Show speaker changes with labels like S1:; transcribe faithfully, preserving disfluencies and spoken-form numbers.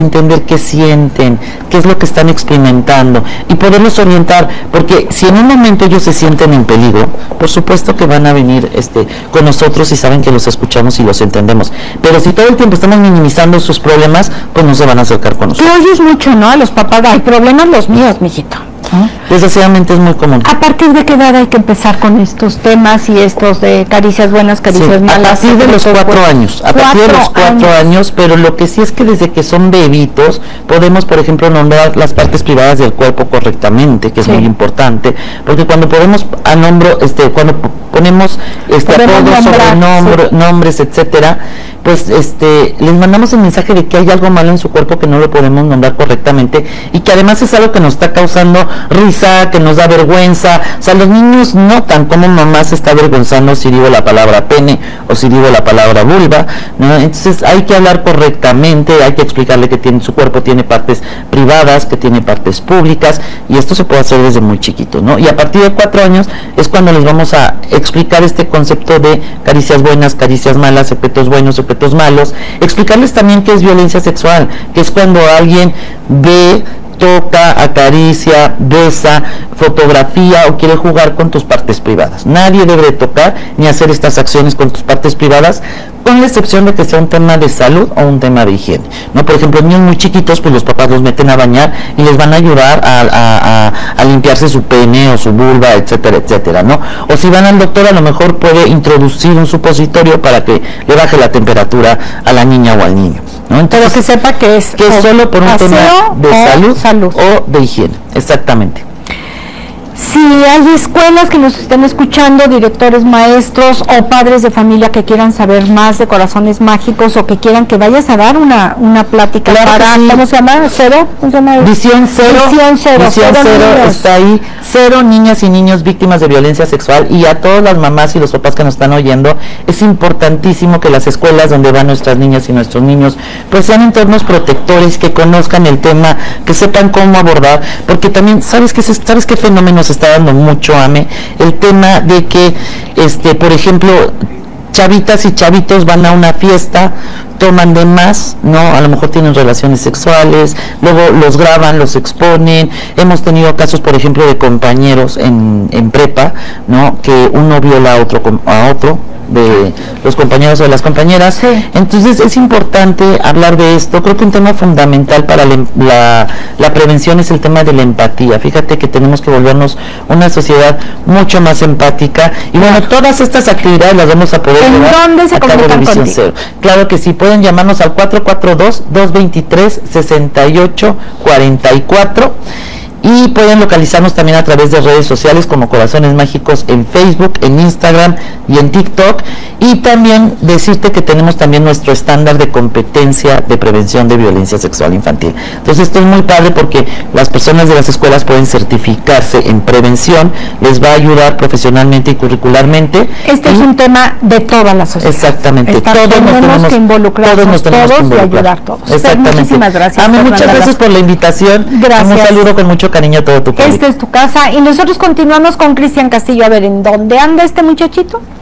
S1: entender qué sienten, qué es lo que están experimentando y poderlos orientar, porque si en un momento ellos se sienten en peligro, por supuesto que van a venir este, con nosotros y saben que los escuchamos y los entendemos, pero si todo el tiempo estamos minimizando sus problemas, pues no se van a acercar con nosotros.
S2: Tú oyes mucho, ¿no? A los papás, hay problemas los míos, mijito.
S1: ¿Ah? Desgraciadamente es muy común.
S2: ¿A partir de qué edad hay que empezar con estos temas y estos de caricias buenas, caricias
S1: sí,
S2: malas?
S1: A partir de los cuatro buenos. años, a partir de los cuatro años. años, pero lo que sí es que desde que son bebitos podemos, por ejemplo, nombrar las partes privadas del cuerpo correctamente, que es sí. muy importante, porque cuando podemos a nombro, este, cuando ponemos este apodos, sobrenombres, sí. nombres, etcétera, pues este les mandamos el mensaje de que hay algo malo en su cuerpo que no lo podemos nombrar correctamente y que además es algo que nos está causando risa, que nos da vergüenza. O sea, los niños notan cómo mamá se está avergonzando si digo la palabra pene o si digo la palabra vulva, ¿no? Entonces hay que hablar correctamente, hay que explicarle que tiene, su cuerpo tiene partes privadas, que tiene partes públicas, y esto se puede hacer desde muy chiquito, ¿no? Y a partir de cuatro años es cuando les vamos a explicar este concepto de caricias buenas, caricias malas, secretos buenos, secretos malos, explicarles también qué es violencia sexual, que es cuando alguien ve, toca, acaricia, besa, fotografía o quiere jugar con tus partes privadas. Nadie debe tocar ni hacer estas acciones con tus partes privadas, con la excepción de que sea un tema de salud o un tema de higiene, ¿no? Por ejemplo, niños muy chiquitos, pues los papás los meten a bañar y les van a ayudar a, a, a, a limpiarse su pene o su vulva, etcétera, etcétera, ¿no? O si van al doctor, a lo mejor puede introducir un supositorio para que le baje la temperatura a la niña o al niño, ¿no? Entonces,
S2: pero se sepa que es,
S1: que es solo por un tema de salud, salud o de higiene, exactamente.
S2: Si hay escuelas que nos estén escuchando, directores, maestros o padres de familia que quieran saber más de Corazones Mágicos o que quieran que vayas a dar una una plática
S1: claro
S2: para,
S1: sí.
S2: ¿cómo se llama? ¿Cero? ¿Cómo se llama?
S1: Visión Cero.
S2: Visión Cero.
S1: Visión Cero, cero está ahí. Cero niñas y niños víctimas de violencia sexual, y a todas las mamás y los papás que nos están oyendo, es importantísimo que las escuelas donde van nuestras niñas y nuestros niños, pues sean entornos protectores, que conozcan el tema, que sepan cómo abordar, porque también, ¿sabes qué, sabes qué fenómeno se está dando mucho, Ame? El tema de que, este, por ejemplo, chavitas y chavitos van a una fiesta, toman de más, ¿no? A lo mejor tienen relaciones sexuales, luego los graban, los exponen. Hemos tenido casos, por ejemplo, de compañeros en, en prepa, ¿no? Que uno viola a otro, a otro, de los compañeros o de las compañeras. Sí. Entonces es importante hablar de esto. Creo que un tema fundamental para la, la, la prevención es el tema de la empatía. Fíjate que tenemos que volvernos una sociedad mucho más empática, y bueno, todas estas actividades las vamos a poder
S2: ¿En dónde se comunican contigo?
S1: Claro que sí, pueden llamarnos al cuatro cuatro dos, dos dos tres, seis ocho cuatro cuatro. Y pueden localizarnos también a través de redes sociales como Corazones Mágicos en Facebook, en Instagram y en TikTok. Y también decirte que tenemos también nuestro estándar de competencia de prevención de violencia sexual infantil. Entonces esto es muy padre porque las personas de las escuelas pueden certificarse en prevención, les va a ayudar profesionalmente y curricularmente.
S2: Este y, es un tema de toda la sociedad.
S1: Exactamente.
S2: Está, todos tenemos, nos tenemos que involucrarnos todos, nos tenemos todos que involucrar. Y ayudar a todos.
S1: Exactamente.
S2: Muchísimas gracias.
S1: Ame, muchas gracias por la invitación.
S2: Gracias.
S1: Un saludo con mucho cariño a todo tu público.
S2: Esta es tu casa y nosotros continuamos con Cristian Castillo. A ver, ¿en dónde anda este muchachito?